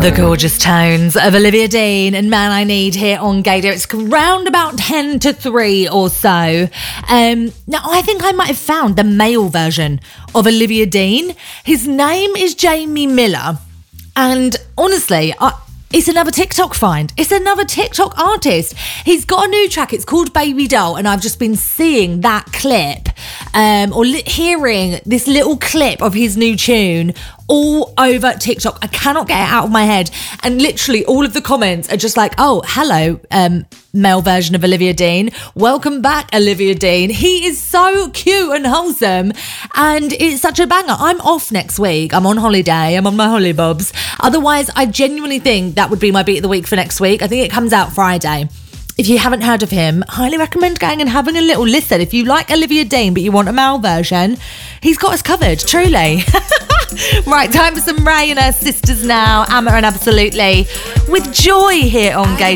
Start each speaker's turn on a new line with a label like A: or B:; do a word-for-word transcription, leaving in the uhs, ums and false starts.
A: The gorgeous tones of Olivia Dean and Man I Need here on Gaydar. It's round about ten to three or so. Um, now, I think I might have found the male version of Olivia Dean. His name is Jamie Miller. And honestly, I... It's another TikTok find. It's another TikTok artist. He's got a new track. It's called Baby Doll. And I've just been seeing that clip um, or li- hearing this little clip of his new tune all over TikTok. I cannot get it out of my head. And literally all of the comments are just like, oh, hello, um, male version of Olivia Dean. Welcome back, Olivia Dean. He is so cute and wholesome. And it's such a banger. I'm off next week. I'm on holiday. I'm on my hollybobs. Otherwise, I genuinely think that would be my beat of the week for next week. I think it comes out Friday. If you haven't heard of him, highly recommend going and having a little listen. If you like Olivia Dean, but you want a male version, he's got us covered, truly. Right, time for some Ray and her sisters now, Amma and Absolutely, with Joy here on Gaydar.